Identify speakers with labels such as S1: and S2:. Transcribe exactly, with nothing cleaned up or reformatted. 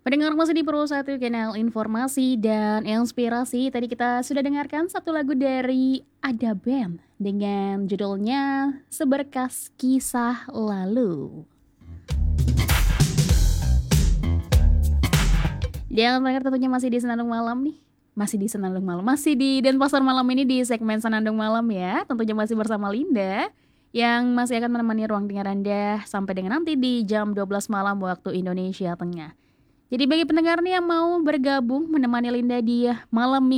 S1: Pendengar masih di Pro satu Kanal Informasi dan Inspirasi. Tadi kita sudah dengarkan satu lagu dari Ada Band dengan judulnya Seberkas Kisah Lalu. Jangan pendengar tentunya masih di Senandung Malam nih. Masih di Senandung Malam, masih di Denpasar Malam ini di segmen Senandung Malam ya. Tentunya masih bersama Linda yang masih akan menemani ruang dengar Anda sampai dengan nanti di jam dua belas malam waktu Indonesia Tengah. Jadi bagi pendengar nih yang mau bergabung menemani Linda di malam minggu